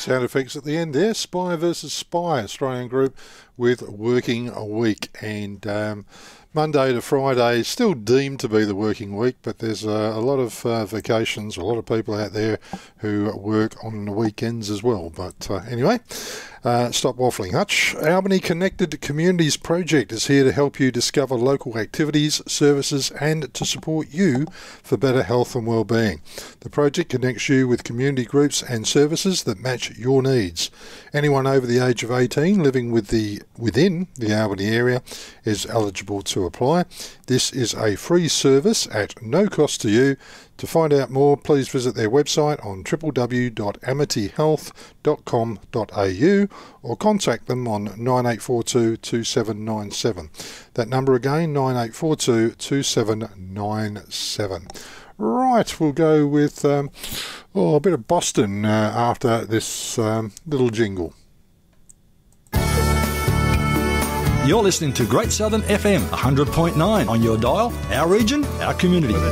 sound effects at the end there. Spy versus Spy, Australian group with Working a Week. And Monday to Friday is still deemed to be the working week, but there's a lot of vacations, a lot of people out there who work on the weekends as well. But anyway, stop waffling, Hutch. Albany Connected Communities Project is here to help you discover local activities, services and to support you for better health and well-being. The project connects you with community groups and services that match your needs. Anyone over the age of 18 living within the Albany area is eligible to apply. This is a free service at no cost to you. To find out more, please visit their website on www.amityhealth.com.au or contact them on 9842 2797. That number again, 9842 2797. Right, we'll go with a bit of Boston after this little jingle. You're listening to Great Southern FM 100.9 on your dial, our region, our community.